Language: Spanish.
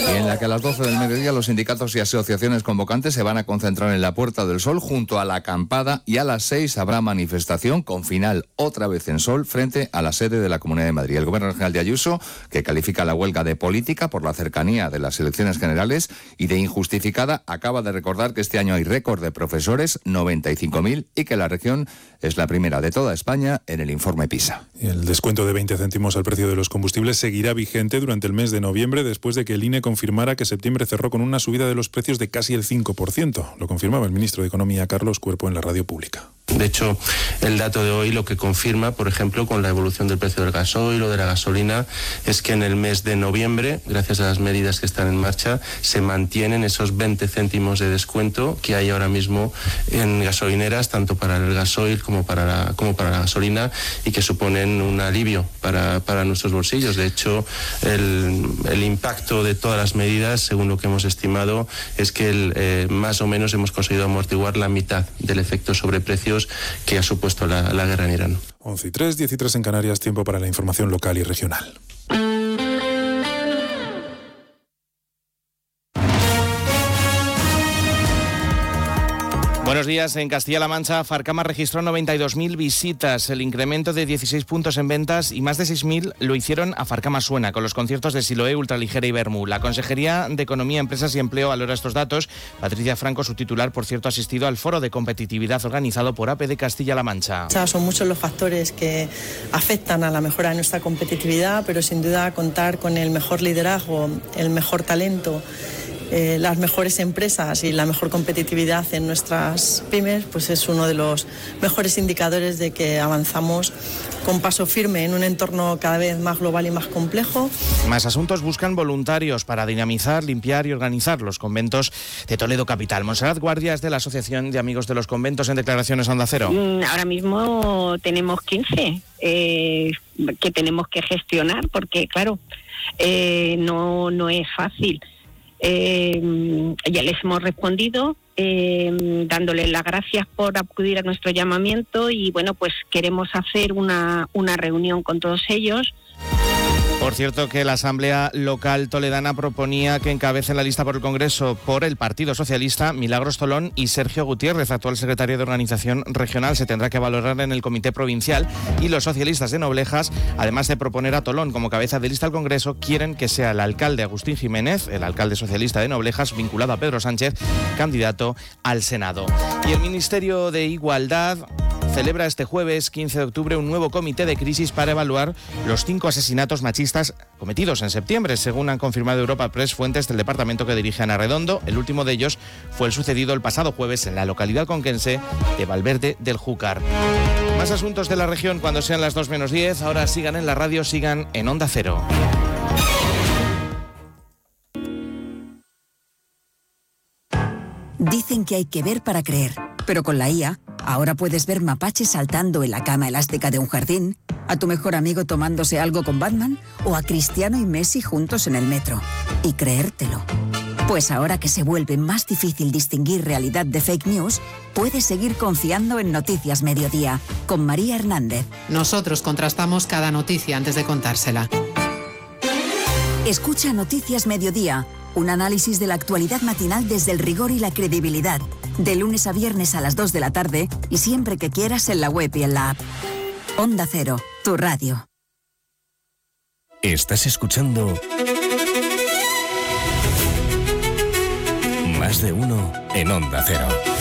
Y en la que a las 12 del mediodía los sindicatos y asociaciones convocantes se van a concentrar en la Puerta del Sol junto a la acampada, y a las 6 habrá manifestación con final otra vez en Sol frente a la sede de la Comunidad de Madrid. El Gobierno Regional de Ayuso, que califica la huelga de política por la cercanía de las elecciones generales y de injustificada, acaba de recordar que este año hay récord de profesores, 95.000, y que la región es la primera de toda España en el informe PISA. El descuento de 20 céntimos al precio de los combustibles seguirá vigente durante el mes de noviembre, después de que el INE confirmara que septiembre cerró con una subida de los precios de casi el 5%. Lo confirmaba el ministro de Economía, Carlos Cuerpo, en la radio pública. De hecho, el dato de hoy lo que confirma, por ejemplo, con la evolución del precio del gasoil o de la gasolina, es que en el mes de noviembre, gracias a las medidas que están en marcha, se mantienen esos 20 céntimos de descuento que hay ahora mismo en gasolineras, tanto para el gasoil como para la gasolina, y que suponen un alivio para nuestros bolsillos. De hecho, el impacto de todas las medidas, según lo que hemos estimado, es que más o menos hemos conseguido amortiguar la mitad del efecto sobre precios que ha supuesto la guerra en Irán. 11:03, 13:03 en Canarias, tiempo para la información local y regional. Buenos días. En Castilla-La Mancha, Farcama registró 92.000 visitas, el incremento de 16 puntos en ventas, y más de 6.000 lo hicieron a Farcama Suena, con los conciertos de Siloé, Ultraligera y Bermú. La Consejería de Economía, Empresas y Empleo valora estos datos. Patricia Franco, su titular, por cierto, ha asistido al foro de competitividad organizado por APD Castilla-La Mancha. Son muchos los factores que afectan a la mejora de nuestra competitividad, pero sin duda contar con el mejor liderazgo, el mejor talento, las mejores empresas y la mejor competitividad en nuestras pymes, pues es uno de los mejores indicadores de que avanzamos con paso firme en un entorno cada vez más global y más complejo. Más asuntos. Buscan voluntarios para dinamizar, limpiar y organizar los conventos de Toledo capital. Montserrat Guardia es de la Asociación de Amigos de los Conventos, en declaraciones a Onda Cero. Ahora mismo tenemos 15 que tenemos que gestionar, porque claro, no es fácil. Ya les hemos respondido dándoles las gracias por acudir a nuestro llamamiento, y bueno, pues queremos hacer una reunión con todos ellos. Por cierto, que la Asamblea Local Toledana proponía que encabecen la lista por el Congreso por el Partido Socialista Milagros Tolón y Sergio Gutiérrez, actual secretario de Organización Regional. Se tendrá que valorar en el Comité Provincial, y los socialistas de Noblejas, además de proponer a Tolón como cabeza de lista al Congreso, quieren que sea el alcalde Agustín Jiménez, el alcalde socialista de Noblejas, vinculado a Pedro Sánchez, candidato al Senado. Y el Ministerio de Igualdad celebra este jueves 15 de octubre un nuevo comité de crisis para evaluar los 5 asesinatos machistas cometidos en septiembre, según han confirmado Europa Press fuentes del departamento que dirige Ana Redondo. El último de ellos fue el sucedido el pasado jueves en la localidad conquense de Valverde del Júcar. Más asuntos de la región cuando sean las 2:10. Ahora sigan en la radio, sigan en Onda Cero. Dicen que hay que ver para creer, pero con la IA, ahora puedes ver mapaches saltando en la cama elástica de un jardín, a tu mejor amigo tomándose algo con Batman, o a Cristiano y Messi juntos en el metro. Y creértelo. Pues ahora que se vuelve más difícil distinguir realidad de fake news, puedes seguir confiando en Noticias Mediodía, con María Hernández. Nosotros contrastamos cada noticia antes de contársela. Escucha Noticias Mediodía, un análisis de la actualidad matinal desde el rigor y la credibilidad. De lunes a viernes a las 2 de la tarde y siempre que quieras en la web y en la app. Onda Cero, tu radio. Estás escuchando Más de Uno en Onda Cero.